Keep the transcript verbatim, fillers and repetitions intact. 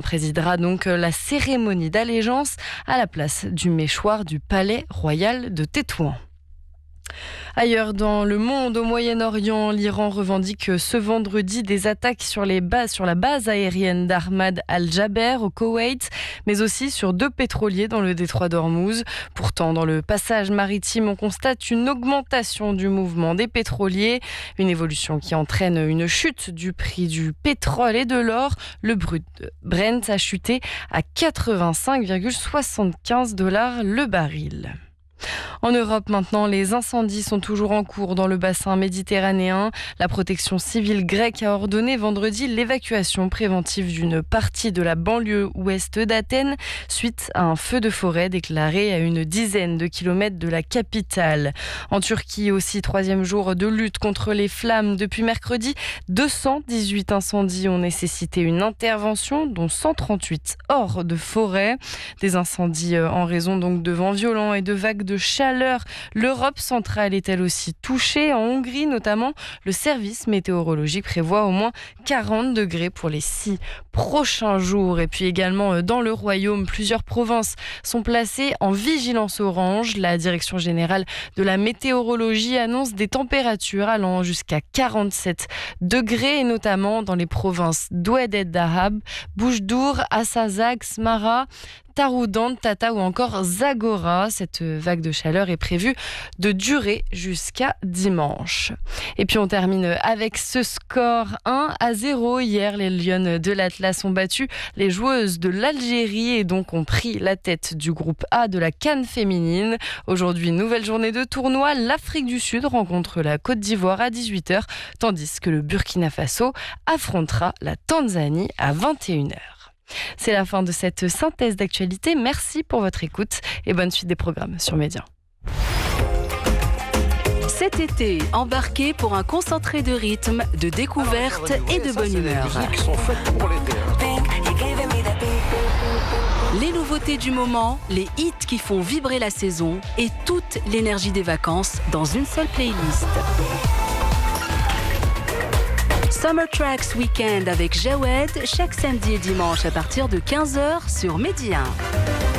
présidera donc la cérémonie d'allégeance à la place du méchoir du Palais Royal de Tétouan. Ailleurs dans le monde, au Moyen-Orient, l'Iran revendique ce vendredi des attaques sur, les bases, sur la base aérienne d'Ahmad Al-Jaber au Koweït, mais aussi sur deux pétroliers dans le détroit d'Ormuz. Pourtant, dans le passage maritime, on constate une augmentation du mouvement des pétroliers, une évolution qui entraîne une chute du prix du pétrole et de l'or. Le brut Brent a chuté à quatre-vingt-cinq virgule soixante-quinze dollars le baril. En Europe maintenant, les incendies sont toujours en cours dans le bassin méditerranéen. La protection civile grecque a ordonné vendredi l'évacuation préventive d'une partie de la banlieue ouest d'Athènes suite à un feu de forêt déclaré à une dizaine de kilomètres de la capitale. En Turquie aussi, troisième jour de lutte contre les flammes. Depuis mercredi, deux cent dix-huit incendies ont nécessité une intervention, dont cent trente-huit hors de forêt. Des incendies en raison donc de vents violents et de vagues de chaleur. L'Europe centrale est elle aussi touchée. En Hongrie notamment, le service météorologique prévoit au moins quarante degrés pour les six prochains jours. Et puis également dans le Royaume, plusieurs provinces sont placées en vigilance orange. La direction générale de la météorologie annonce des températures allant jusqu'à quarante-sept degrés, et notamment dans les provinces d'Oued et Dahab, Boujdour, Assazag, Smara, Taroudant, Tata ou encore Zagora. Cette vague de chaleur est prévue de durer jusqu'à dimanche. Et puis on termine avec ce score un à zéro. Hier, les Lionnes de l'Atlas ont battu les joueuses de l'Algérie et donc ont pris la tête du groupe A de la CAN féminine. Aujourd'hui, nouvelle journée de tournoi. L'Afrique du Sud rencontre la Côte d'Ivoire à dix-huit heures, tandis que le Burkina Faso affrontera la Tanzanie à vingt et une heures. C'est la fin de cette synthèse d'actualité. Merci pour votre écoute et bonne suite des programmes sur Média. Cet été, embarquez pour un concentré de rythme, de découverte et de bonne humeur. Les nouveautés du moment, les hits qui font vibrer la saison et toute l'énergie des vacances dans une seule playlist. Summer Tracks Weekend avec Jawed chaque samedi et dimanche à partir de quinze heures sur Média.